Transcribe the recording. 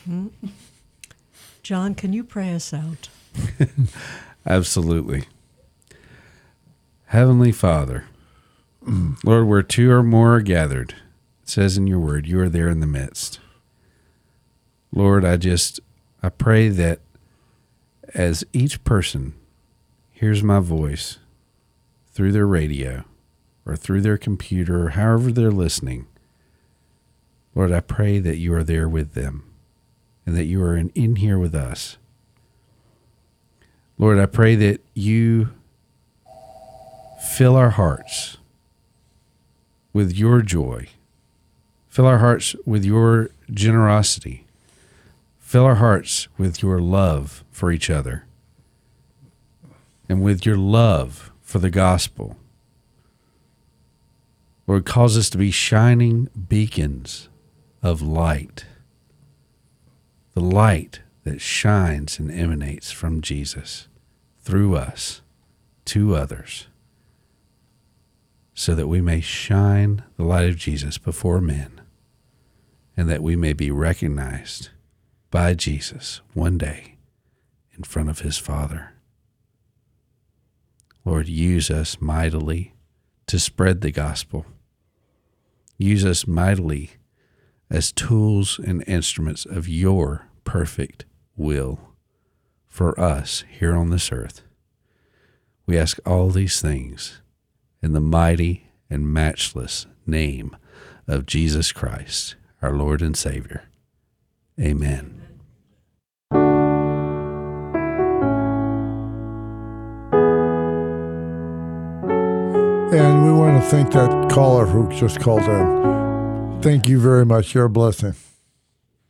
John, can you pray us out? Absolutely. Heavenly Father, Lord, where two or more are gathered, it says in your word, you are there in the midst. Lord, I pray that as each person hears my voice through their radio or through their computer or however they're listening, Lord, I pray that you are there with them and that you are in here with us. Lord, I pray that you fill our hearts with your joy. Fill our hearts with your generosity. Fill our hearts with your love for each other and with your love for the gospel. Lord, cause us to be shining beacons of light, the light that shines and emanates from Jesus through us to others, so that we may shine the light of Jesus before men and that we may be recognized by Jesus one day in front of his Father. Lord, use us mightily to spread the gospel. Use us mightily as tools and instruments of your perfect will for us here on this earth. We ask all these things in the mighty and matchless name of Jesus Christ, our Lord and Savior. Amen. And we want to thank that caller who just called in. Thank you very much. You're a blessing.